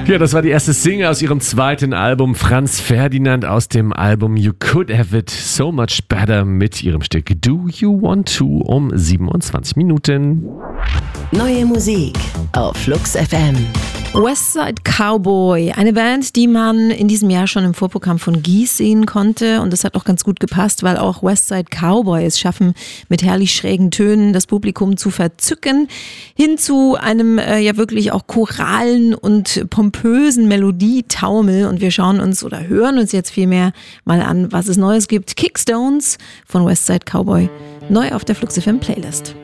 Ja, das war die erste Single aus ihrem zweiten Album, Franz Ferdinand, aus dem Album You Could Have It So Much Better mit ihrem Stück Do You Want To um 27 Minuten. Neue Musik auf Flux FM. Westside Cowboy, eine Band, die man in diesem Jahr schon im Vorprogramm von Gies sehen konnte, und das hat auch ganz gut gepasst, weil auch Westside Cowboy es schaffen, mit herrlich schrägen Tönen das Publikum zu verzücken, hin zu einem ja wirklich auch choralen und pompösen Melodietaumel, und wir schauen uns oder hören uns jetzt vielmehr mal an, was es Neues gibt. Kickstones von Westside Cowboy, neu auf der Flux FM Playlist.